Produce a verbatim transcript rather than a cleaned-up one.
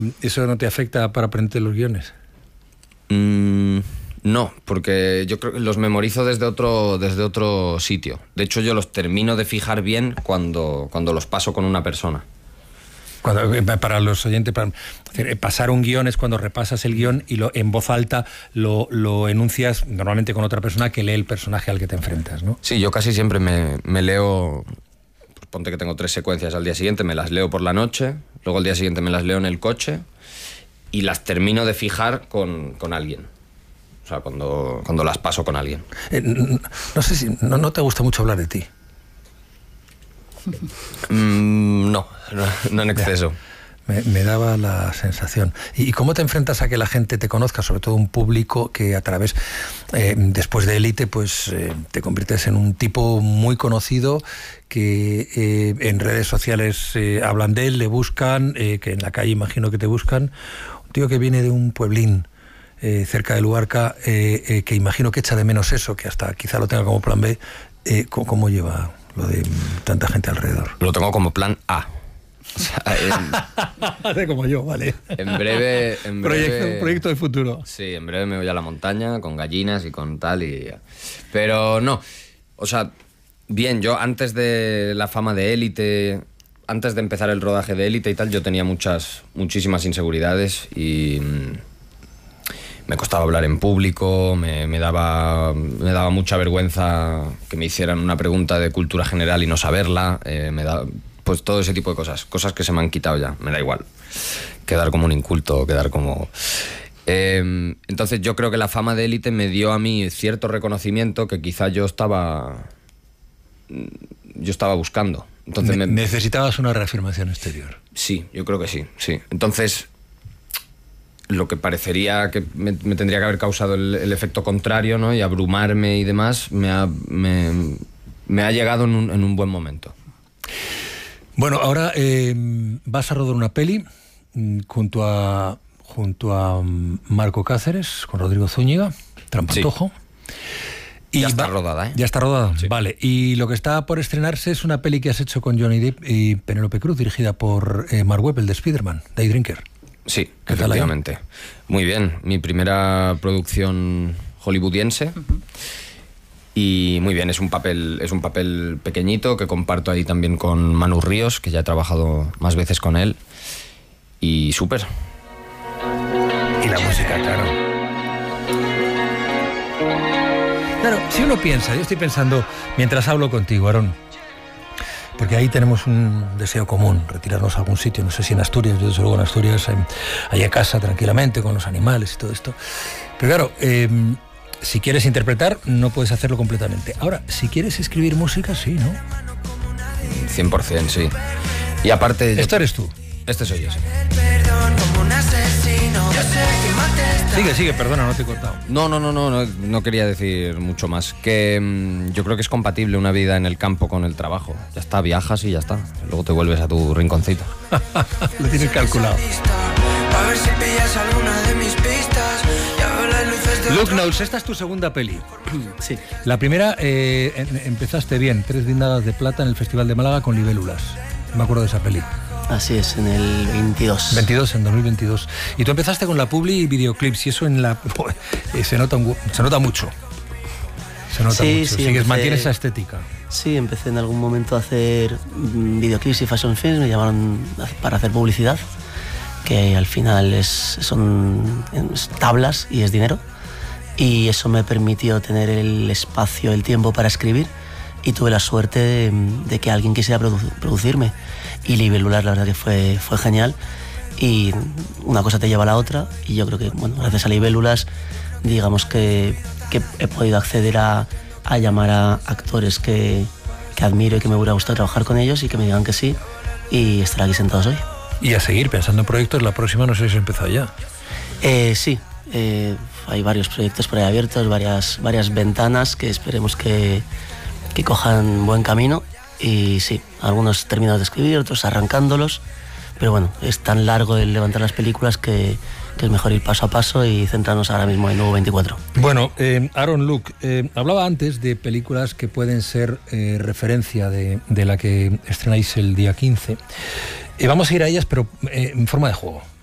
¿Eso no te afecta para aprender los guiones? Mm, no, porque yo creo que los memorizo desde otro, desde otro sitio. De hecho, yo los termino de fijar bien cuando, cuando los paso con una persona. Cuando, para los oyentes, para, pasar un guión es cuando repasas el guión y lo, en voz alta lo, lo enuncias normalmente con otra persona que lee el personaje al que te enfrentas, ¿no? Sí, yo casi siempre me, me leo, pues ponte que tengo tres secuencias al día siguiente, me las leo por la noche, luego al día siguiente me las leo en el coche y las termino de fijar con, con alguien. O sea, cuando, cuando las paso con alguien. Eh, no, no sé si... No, no te gusta mucho hablar de ti. Mm, no, no, no en exceso. Me, me daba la sensación. ¿Y, ¿Y cómo te enfrentas a que la gente te conozca, sobre todo un público que a través, eh, después de Élite, pues eh, te conviertes en un tipo muy conocido, que eh, en redes sociales eh, hablan de él, le buscan, eh, que en la calle imagino que te buscan? Un tío que viene de un pueblín eh, cerca de Luarca, eh, eh, que imagino que echa de menos eso, que hasta quizá lo tenga como plan B. Eh, ¿cómo, ¿Cómo lleva lo de tanta gente alrededor? Lo tengo como plan A. O sea, en, Hace como yo, vale. En breve, en breve proyecto, proyecto de futuro. Sí, en breve me voy a la montaña con gallinas y con tal y... Pero no, o sea, bien, yo antes de la fama de Élite, antes de empezar el rodaje de Élite y tal, yo tenía muchas, muchísimas inseguridades y me costaba hablar en público, me, me, daba, me daba mucha vergüenza que me hicieran una pregunta de cultura general y no saberla, eh, me da, pues todo ese tipo de cosas, cosas que se me han quitado ya, me da igual. Quedar como un inculto, quedar como... Eh, entonces yo creo que la fama de Élite me dio a mí cierto reconocimiento que quizá yo estaba... yo estaba buscando. Entonces ne me... ¿Necesitabas una reafirmación exterior? Sí, yo creo que sí, sí. Entonces... lo que parecería que me, me tendría que haber causado el, el efecto contrario, ¿no? Y abrumarme y demás, me ha, me, me ha llegado en un, en un buen momento. Bueno, ahora eh, vas a rodar una peli junto a, junto a Marco Cáceres, con Rodrigo Zúñiga, Trampantojo. Sí. Y ya está va, rodada, ¿eh? Ya está rodada, sí. Vale. Y lo que está por estrenarse es una peli que has hecho con Johnny Depp y Penélope Cruz, dirigida por eh, Mark Webb, el de Spider-Man, Day Drinker. Sí, efectivamente. Muy bien, mi primera producción hollywoodiense. Uh-huh. Y muy bien, es un papel es un papel pequeñito que comparto ahí también con Manu Ríos, que ya he trabajado más veces con él. Y súper. Y la música, claro. Claro, si uno piensa, yo estoy pensando mientras hablo contigo, Aarón, porque ahí tenemos un deseo común, retirarnos a algún sitio, no sé si en Asturias, yo desde luego en Asturias, allá en casa tranquilamente, con los animales y todo esto. Pero claro, eh, si quieres interpretar, no puedes hacerlo completamente. Ahora, si quieres escribir música, sí, ¿no? cien por ciento, sí. Y aparte... ¿Esto eres tú? Este soy yo, sí. Sigue, sigue, perdona, no te he cortado. No, no, no, no, no, no quería decir mucho más. Que mmm, yo creo que es compatible una vida en el campo con el trabajo. Ya está, viajas y ya está. Luego te vuelves a tu rinconcito. Lo tienes calculado. Luke Knowles, esta es tu segunda peli. Sí. La primera, eh, empezaste bien, tres guindadas de plata en el Festival de Málaga con Libélulas. Me acuerdo de esa peli. Así es, en el veintidós. veintidós, en dos mil veintidós. Y tú empezaste con la publi y videoclips, y eso en la eh, se nota un, se nota mucho. Se nota sí, mucho. Sí, Sigues, empecé, mantienes esa estética. Sí, empecé en algún momento a hacer videoclips y fashion films, me llamaron para hacer publicidad, que al final es, son es tablas y es dinero. Y eso me permitió tener el espacio, el tiempo para escribir, y tuve la suerte de, de que alguien quisiera produ producirme. Y Libélulas, la verdad que fue, fue genial, y una cosa te lleva a la otra, y yo creo que, bueno, gracias a Libélulas, digamos que, que he podido acceder a, a llamar a actores que, que admiro y que me hubiera gustado trabajar con ellos, y que me digan que sí, y estar aquí sentados hoy. Y a seguir pensando en proyectos, la próxima no sé si ha empezado ya. Eh, sí, eh, hay varios proyectos por ahí abiertos, varias, varias ventanas que esperemos que, que cojan buen camino. Y sí, algunos terminados de escribir, otros arrancándolos, pero bueno, es tan largo el levantar las películas que, que es mejor ir paso a paso y centrarnos ahora mismo en Nuevo veinticuatro. Bueno, eh, Aaron Luke, eh, hablaba antes de películas que pueden ser eh, referencia de, de la que estrenáis el día quince. Eh, vamos a ir a ellas, pero eh, en forma de juego.